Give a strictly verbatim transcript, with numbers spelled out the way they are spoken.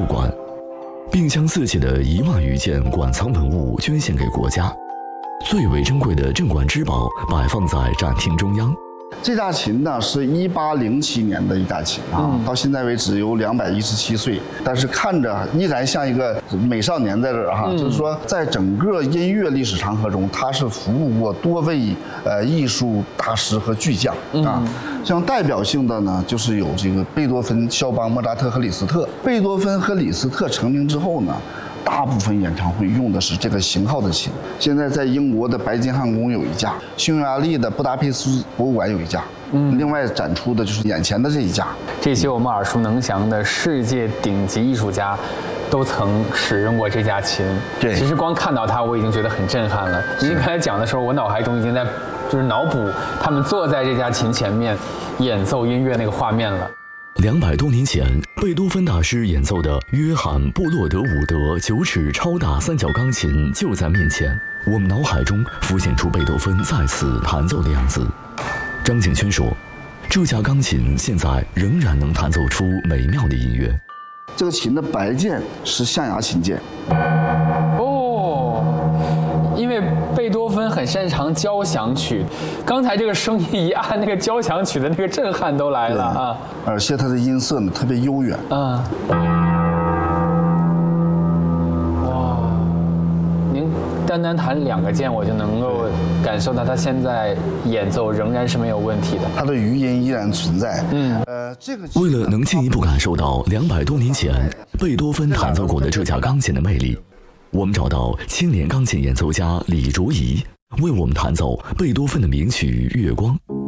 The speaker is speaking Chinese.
馆，并将自己的一万余件馆藏文物捐献给国家。最为珍贵的镇馆之宝摆放在展厅中央。 这架琴呢，是一八零七年的一架琴啊，嗯、到现在为止有两百一十七岁，但是看着依然像一个美少年在这儿哈。嗯、就是说，在整个音乐历史长河中，他是服务过多位呃艺术大师和巨匠啊。嗯、像代表性的呢，就是有这个贝多芬、肖邦、莫扎特和李斯特。贝多芬和李斯特成名之后呢，大部分演唱会用的是这个型号的琴。现在在英国的白金汉宫有一架，匈牙利的布达佩斯博物馆有一架，嗯，另外展出的就是眼前的这一架。 这些我们耳熟能详的世界顶级艺术家，都曾使用过这架琴。 对， 其实光看到它，我已经觉得很震撼了。您刚才讲的时候，我脑海中已经在就是脑补他们坐在这架琴前面演奏音乐那个画面了。 两百多年前，贝多芬大师演奏的约翰·布洛德伍德九尺超大三角钢琴就在面前，我们脑海中浮现出贝多芬在此弹奏的样子。张景轩说，这架钢琴现在仍然能弹奏出美妙的音乐。 这个琴的白键是象牙琴键。 哦，因为贝多芬很擅长交响曲，刚才这个声音一按，那个交响曲的那个震撼都来了啊！ 而且它的音色呢特别悠远。 嗯。哇，您单单弹两个键，我就能够感受到他现在演奏仍然是没有问题的， 他的余音依然存在。嗯，呃，这个为了能进一步感受到两百多年前贝多芬弹奏过的这架钢琴的魅力，我们找到青年钢琴演奏家李卓宜，为我们弹奏贝多芬的名曲《月光》。